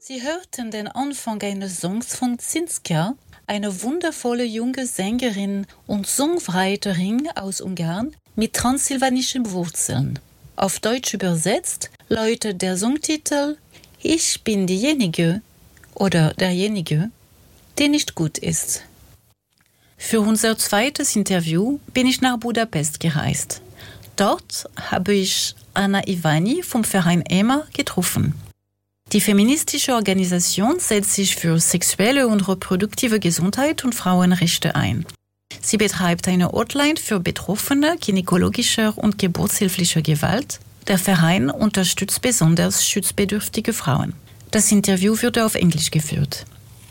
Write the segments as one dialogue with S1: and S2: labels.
S1: Sie hörten den Anfang eines Songs von Zinska, eine wundervolle junge Sängerin und Songwriterin aus Ungarn mit transsilvanischen Wurzeln. Auf Deutsch übersetzt lautet der Songtitel Ich bin diejenige oder derjenige, der nicht gut ist. Für unser zweites Interview bin ich nach Budapest gereist. Dort habe ich Anna Ivani vom Verein EMA getroffen. Die feministische Organisation setzt sich für sexuelle und reproduktive Gesundheit und Frauenrechte ein. Sie betreibt eine Hotline für Betroffene gynäkologischer und geburtshilflicher Gewalt. Der Verein unterstützt besonders schutzbedürftige Frauen. Das Interview wurde auf Englisch geführt.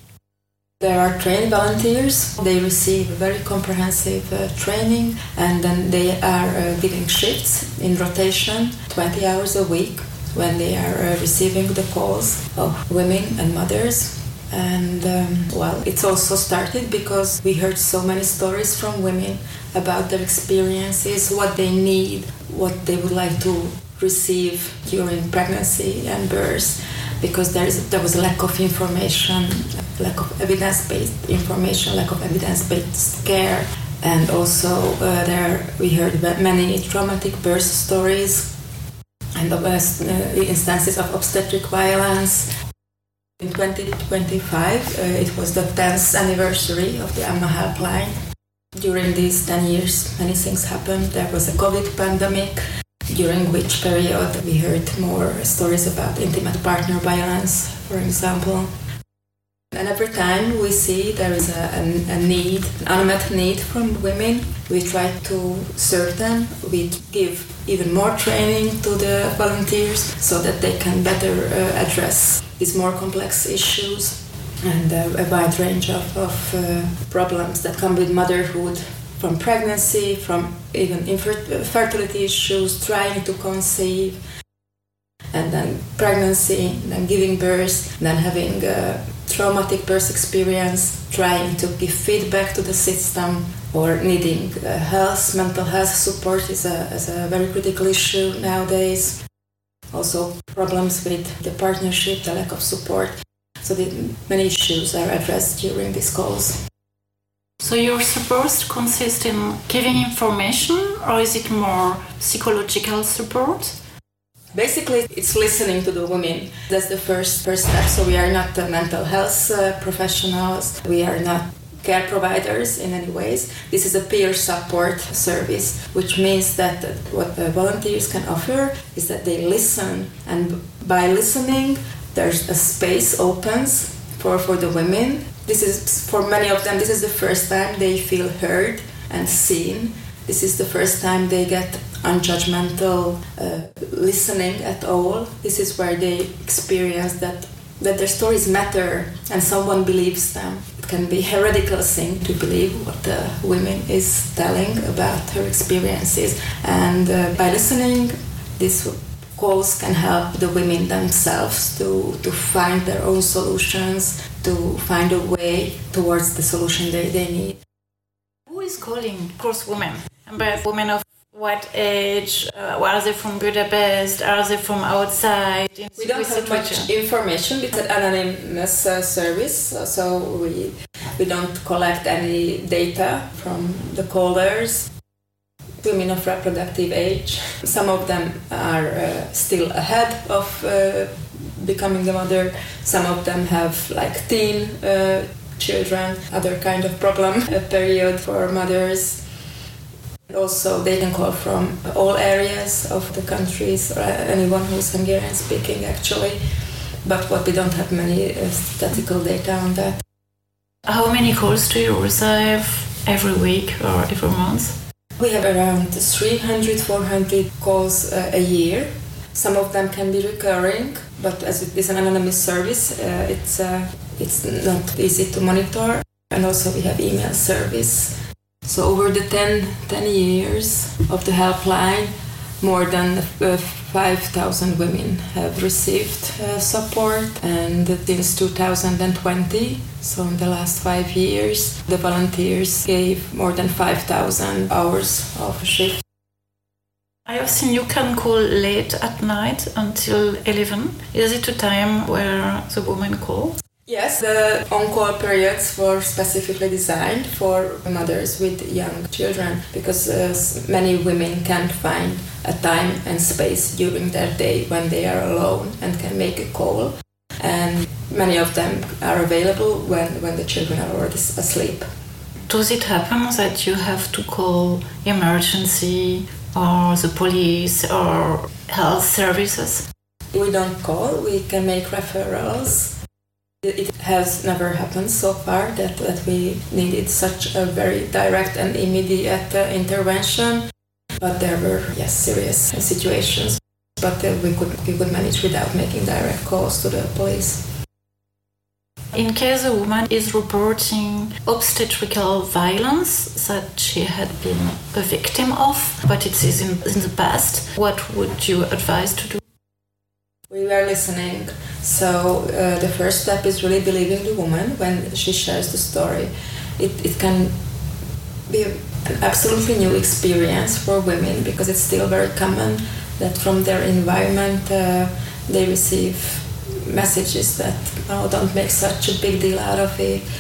S2: There are trained volunteers. They receive very comprehensive training, and then they are giving shifts in rotation, 20 hours a week, when they are receiving the calls of women and mothers. And it's also started because we heard so many stories from women about their experiences, what they need, what they would like to receive during pregnancy and birth, because there was a lack of information, lack of evidence-based information, lack of evidence-based care. And also there we heard about many traumatic birth stories and instances of obstetric violence. In 2025, it was the 10th anniversary of the Emma Helpline. During these 10 years, many things happened. There was a COVID pandemic, during which period we heard more stories about intimate partner violence, for example. And every time we see there is a need, an unmet need from women, we try to serve them. We give even more training to the volunteers so that they can better address these more complex issues and a wide range of problems that come with motherhood, from pregnancy, from even fertility issues, trying to conceive, and then pregnancy, then giving birth, then having a traumatic birth experience, trying to give feedback to the system, or needing mental health support is a very critical issue nowadays. Also problems with the partnership, the lack of support. So many issues are addressed during these calls.
S3: So your support consists in giving information, or is it more psychological support?
S2: Basically, it's listening to the women. That's the first step. So we are not mental health professionals. We are not care providers in any ways. This is a peer support service, which means that what the volunteers can offer is that they listen. And by listening, there's a space opens for the women. This is, for many of them, this is the first time they feel heard and seen. This is the first time they get unjudgmental listening at all. This is where they experience that their stories matter and someone believes them. It can be a heretical thing to believe what the woman is telling about her experiences. And by listening, these calls can help the women themselves to find their own solutions, to find a way towards the solution they need.
S3: Who is calling, of course, women? But women of what age? Are they from Budapest? Are they from outside?
S2: We don't have much information. It's an anonymous service, so we don't collect any data from the callers. Women of reproductive age. Some of them are still ahead of becoming a mother. Some of them have like teen children, other kind of problem period for mothers. Also, they can call from all areas of the countries, or anyone who's Hungarian speaking actually, but what we don't have many statistical data on that.
S3: How many calls do you receive every week or every month?
S2: We have around 300, 400 calls a year. Some of them can be recurring, but as it is an anonymous service, it's not easy to monitor. And also we have email service. So over the 10 years of the helpline, more than 5,000 women have received support, and since 2020, so in the last 5 years, the volunteers gave more than 5,000 hours of shift.
S3: I have seen you can call late at night until 11. Is it a time where the woman calls?
S2: Yes, the on-call periods were specifically designed for mothers with young children because many women can't find a time and space during their day when they are alone and can make a call. And many of them are available when the children are already asleep.
S3: Does it happen that you have to call emergency or the police or health services?
S2: We don't call, we can make referrals. It has never happened so far that we needed such a very direct and immediate intervention. But there were, serious situations. But we could manage without making direct calls to the police.
S3: In case a woman is reporting obstetrical violence that she had been a victim of, but it is in the past, what would you advise to do?
S2: We were listening. So the first step is really believing the woman when she shares the story. It can be an absolutely new experience for women because it's still very common that from their environment they receive messages that don't make such a big deal out of it.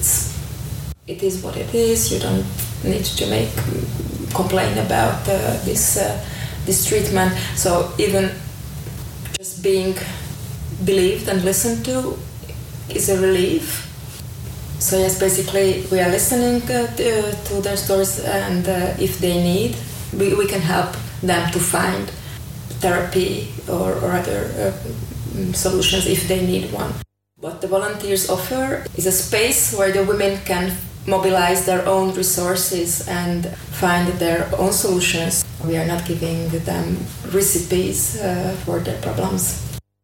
S2: It is what it is. You don't need to complain about this treatment. So even just being believed and listened to is a relief. So yes, basically we are listening to their stories, and if they need, we can help them to find therapy or other solutions if they need one. What the volunteers offer is a space where the women can mobilize their own resources and find their own solutions. We are not giving them recipes for their problems.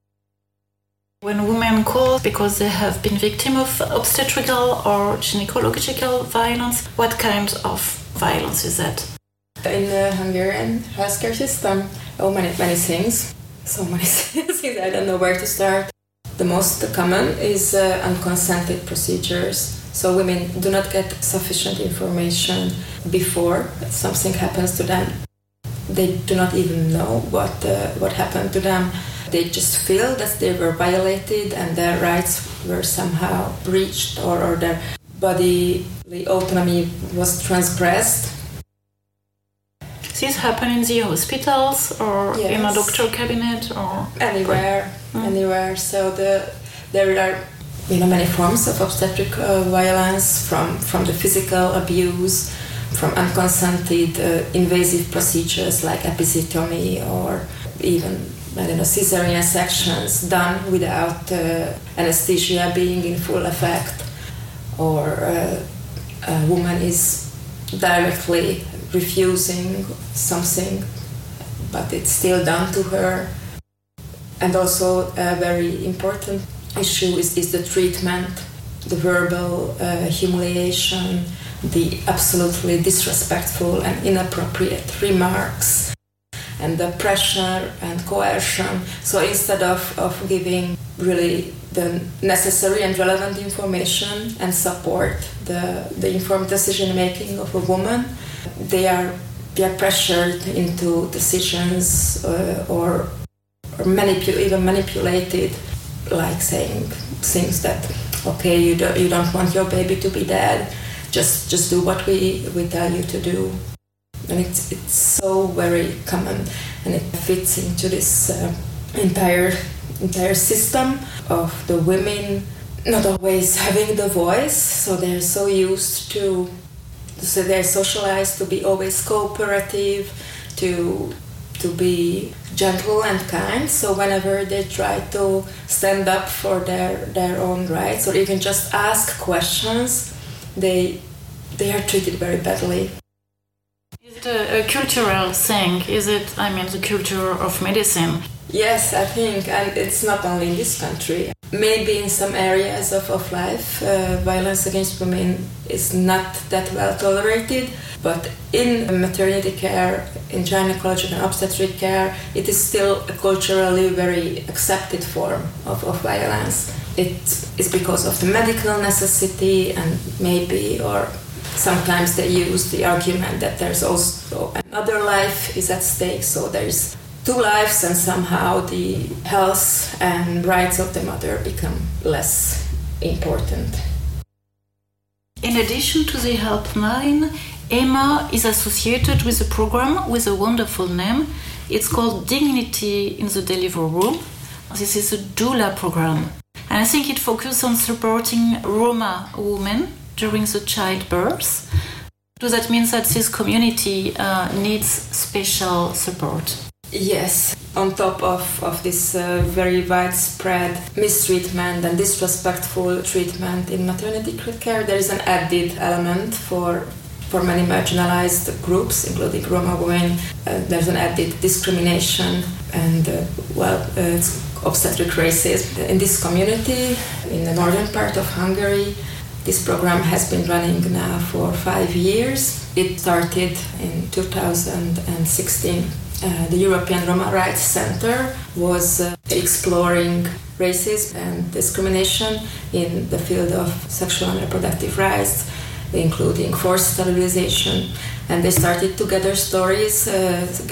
S3: When women call because they have been victim of obstetrical or gynecological violence, what kind of violence is that?
S2: In the Hungarian healthcare system, many things. So many things, I don't know where to start. The most common is unconsented procedures. So women do not get sufficient information before something happens to them. They do not even know what happened to them. They just feel that they were violated and their rights were somehow breached or their bodily autonomy was transgressed.
S3: This happen in the hospitals or in a doctor cabinet or
S2: anywhere. So there are many forms of obstetric violence, from the physical abuse, from unconsented invasive procedures like episiotomy, or even cesarean sections done without anesthesia being in full effect, or a woman is directly refusing something, but it's still done to her. And also a very important issue is the treatment, the verbal humiliation, the absolutely disrespectful and inappropriate remarks, and the pressure and coercion. So instead of giving really the necessary and relevant information and support the informed decision making of a woman, they are pressured into decisions or even manipulated, like saying things that, okay, you don't want your baby to be dead, just do what we tell you to do. And it's so very common, and it fits into this entire system of the women not always having the voice. So they're so used to, so they're socialized to be always cooperative, to be gentle and kind. So whenever they try to stand up for their own rights or even just ask questions, they are treated very badly.
S3: Is it a cultural thing? Is it, the culture of medicine?
S2: Yes, I think, and it's not only in this country. Maybe in some areas of life, violence against women is not that well tolerated, but in maternity care, in gynecological and obstetric care, it is still a culturally very accepted form of violence. It is because of the medical necessity and maybe, or Sometimes they use the argument that there's also another life is at stake, so there's two lives, and somehow the health and rights of the mother become less important.
S3: In addition to the helpline, Emma is associated with a program with a wonderful name. It's called Dignity in the Delivery Room. This is a doula program. And I think it focuses on supporting Roma women during the childbirth. So that means that this community needs special support.
S2: Yes, on top of this very widespread mistreatment and disrespectful treatment in maternity care, there is an added element for many marginalized groups, including Roma women. There's an added discrimination and, it's obstetric racism. In this community, in the northern part of Hungary, this program has been running now for 5 years. It started in 2016. The European Roma Rights Center was exploring racism and discrimination in the field of sexual and reproductive rights, including forced sterilization. And they started to gather stories,